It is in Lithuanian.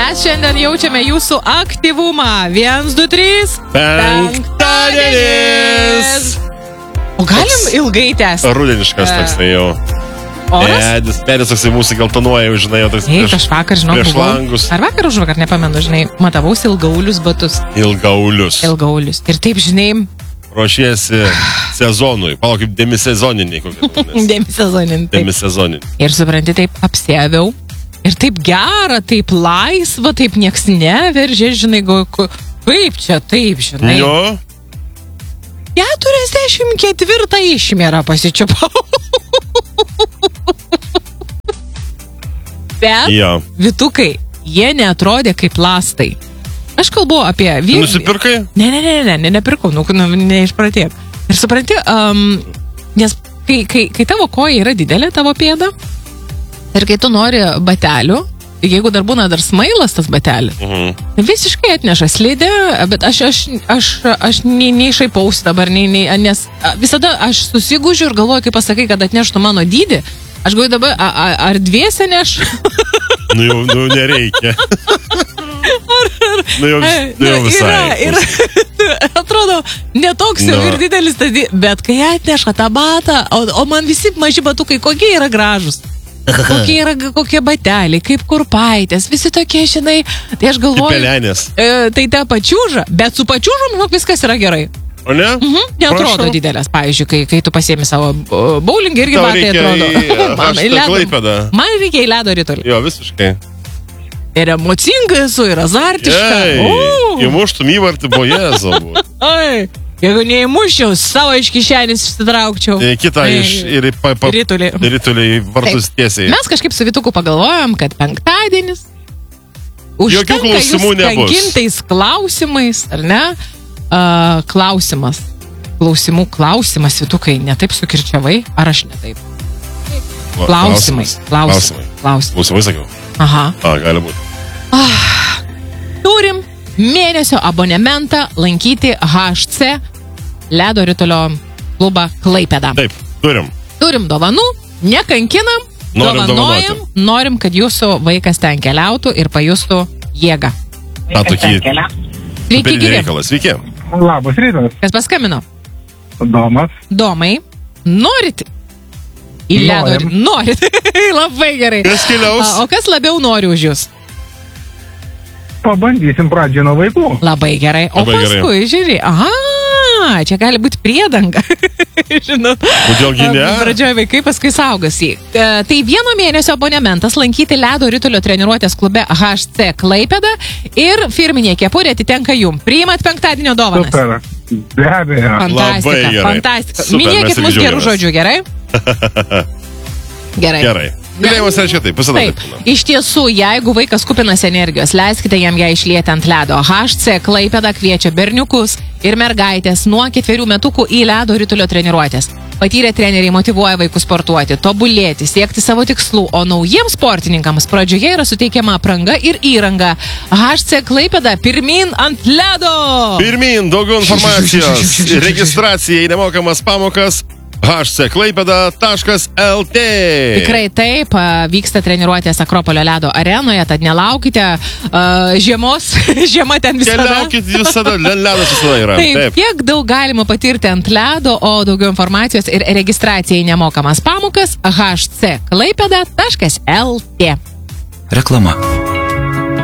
Mes šiandien jaučiame jūsų aktyvumą. 1, 2, 3. Penktadienis! O galim ilgai tęsti? Rudeniškas toksai jau. Oras? Medis toksai mūsų geltonuoja, jau žinai, jau toks Aš vakar, žinau, prieš langus. Ar vakar už vakar, nepamenu, žinai, matavausi ilgaulius batus. Ilgaulius. Ir taip, žinai... Ruošiesi sezonui. Palauk, kaip demisezoniniai. Demisezoniniai. Ir supranti, taip apsėviau. Ir taip gera, taip laisva, taip nieks neveržė, žinai, kaip čia, taip, žinai. Jo. 44 išmėrą pasičiupau. Bet vytukai, jie neatrodė kaip lastai. Aš kalbu apie... Nusipirkai? Nepirkau, neišpratėk. Ir supranti, nes kai tavo koja yra didelė, tavo pėda, ir kai tu nori batelių, jeigu dar būna dar smailas tas batelis, visiškai atneša slidė, bet aš neišaipausi dabar, nes visada aš susigūžiu ir galvoju, kai pasakai, kad atneštų mano dydį, aš galvoju dabar, ar dviese neš? Nu nereikia. Nu jau visai. Ir atrodo, netoks jau ir didelis tas dydis, bet kai atneša tą batą, o man visi maži batukai, kokie yra gražus. Kokie bateliai, kaip kurpaitės, visi tokie, žinai, tai aš galvoju, tai ta pačiūža, bet su pačiūžom viskas yra gerai. O ne? Neatrodo didelės, pavyzdžiui, kai tu pasiemi savo bowlingą, irgi batai atrodo. Man reikia į ledo ritulį. Jo, visiškai. Ir emocinga esu, ir azartiška. Įmuštum įvartį, bojezo. Jeigu neįmuščiau, savo iš kišenės išsitraukčiau. Kitą ir ritulį vartus tiesiai. Mes kažkaip su Vytuku pagalvojom, kad penktadienis užtenka jūs kankintais klausimais, ar ne? Klausimas, Vytukai, ne taip sukirčiavai, ar aš ne taip? Klausimai. Klausimai sakiau. Aha. Gali būti. Turim mėnesio abonementą lankyti HC ledo ritulio klubą Klaipėda. Taip, turim. Turim dovanų, nekankinam, dovanojam, norim, kad jūsų vaikas ten keliautų ir pajustų jėgą. Sveiki, gyvi. Sveiki. Labas rytas. Kas paskambino? Domas. Domai, norit? Norit. Labai gerai. Kas keliaus? O kas labiau nori už jūs? Pabandysim pradžią nuo vaikų. Labai gerai. O paskui, žiūrė, čia gali būti priedanga. Žinot. Kodėlgi ne? Pradžioje vaikai, paskui saugosi. Tai 1 mėnesio abonementas lankyti ledo ritulio treniruotės klube HC Klaipėda ir firminė kepurė atitenka jum. Priimat penktadienio dovanas. Super. Be abejo. Fantastika. Minėkit mus gerų žodžių, gerai? Gerai. Galėjimas reiškia taip, visada taip. Iš tiesų, jeigu vaikas kupinas energijos, leiskite jam ją išlieti ant ledo. HC Klaipėda kviečia berniukus ir mergaitės nuo 4 metukų į ledo ritulio treniruotės. Patyrę treneriai motyvuoja vaikus sportuoti, tobulėti, siekti savo tikslų, o naujiems sportininkams pradžioje yra suteikiama apranga ir įranga. HC Klaipėda, pirmyn ant ledo! Pirmyn, daugiau informacijos. Registracija į nemokamas pamokas hcklaipeda.lt. Tikrai taip, vyksta treniruotės Akropolio ledo arenoje, tad nelaukite žiemos, žiema ten visada. Keliaukit visada, ledas visada yra. Taip, kiek daug galima patirti ant ledo, o daugiau informacijos ir registracija į nemokamas pamokas hcklaipeda.lt. Reklama.